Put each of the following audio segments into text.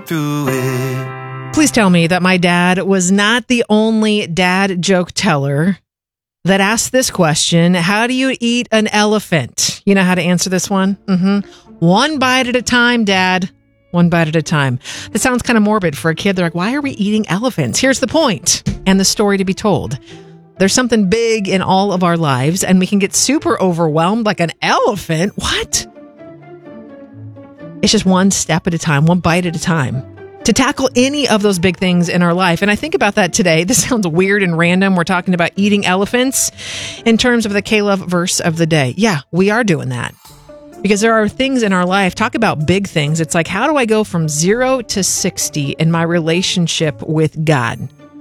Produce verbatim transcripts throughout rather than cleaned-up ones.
through it. Please tell me that my dad was not the only dad joke teller that asked this question. How do you eat an elephant? You know how to answer this one? Mm-hmm. One bite at a time, Dad. One bite at a time. That sounds kind of morbid for a kid. They're like, why are we eating elephants? Here's the point and the story to be told. There's something big in all of our lives, and we can get super overwhelmed like an elephant. What? It's just one step at a time, one bite at a time, to tackle any of those big things in our life. And I think about that today. This sounds weird and random. We're talking about eating elephants in terms of the K-Love verse of the day. Yeah, we are doing that. Because there are things in our life, talk about big things. It's like, how do I go from zero to sixty in my relationship with God?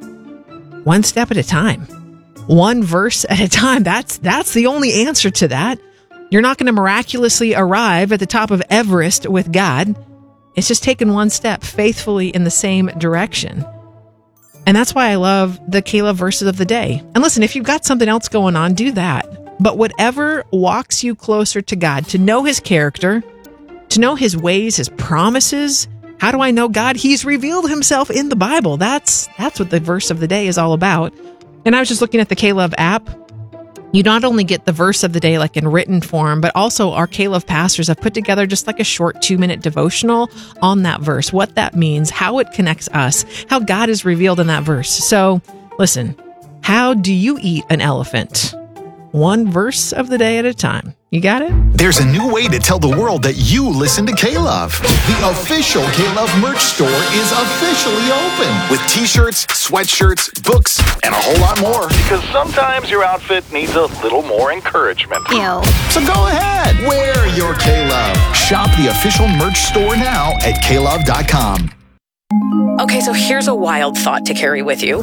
One step at a time. One verse at a time. That's that's the only answer to that. You're not going to miraculously arrive at the top of Everest with God. It's just taking one step faithfully in the same direction. And that's why I love the K-Love verses of the day. And listen, if you've got something else going on, do that. But whatever walks you closer to God, to know his character, to know his ways, his promises. How do I know God? He's revealed himself in the Bible. That's that's what the verse of the day is all about. And I was just looking at the K-Love app. You not only get the verse of the day like in written form, but also our K-Love pastors have put together just like a short two-minute devotional on that verse, what that means, how it connects us, how God is revealed in that verse. So listen, how do you eat an elephant? One verse of the day at a time. You got it? There's a new way to tell the world that you listen to K-Love. The official K-Love merch store is officially open with t-shirts, sweatshirts, books, and a whole lot more. Because sometimes your outfit needs a little more encouragement. Ew. So go ahead, wear your K-Love. Shop the official merch store now at K love dot com. Okay, so here's a wild thought to carry with you.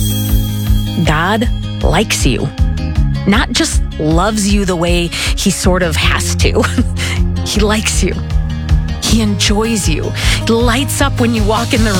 God likes you. Not just loves you the way he sort of has to. He likes you. He enjoys you. He lights up when you walk in the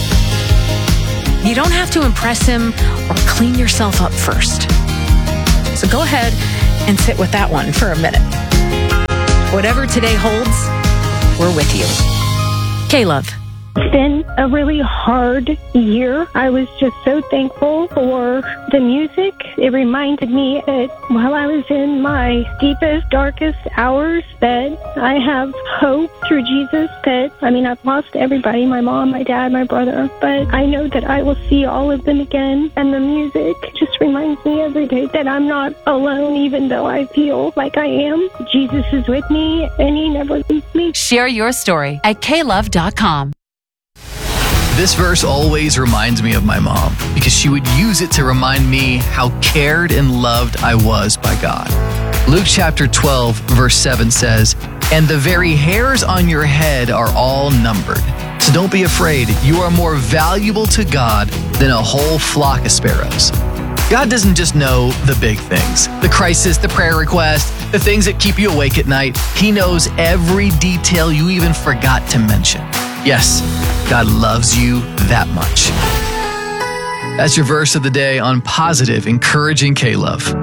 room. You don't have to impress him or clean yourself up first. So go ahead and sit with that one for a minute. Whatever today holds, we're with you. K-Love. It's been a really hard year. I was just so thankful for the music. It reminded me that while I was in my deepest, darkest hours, that I have hope through Jesus. That, I mean, I've lost everybody, my mom, my dad, my brother, but I know that I will see all of them again. And the music just reminds me every day that I'm not alone, even though I feel like I am. Jesus is with me, and he never leaves me. Share your story at K love dot com. This verse always reminds me of my mom because she would use it to remind me how cared and loved I was by God. Luke chapter twelve, verse seven says, "And the very hairs on your head are all numbered. So don't be afraid. You are more valuable to God than a whole flock of sparrows." God doesn't just know the big things, the crisis, the prayer request, the things that keep you awake at night. He knows every detail you even forgot to mention. Yes, God loves you that much. That's your verse of the day on Positive, Encouraging K-Love.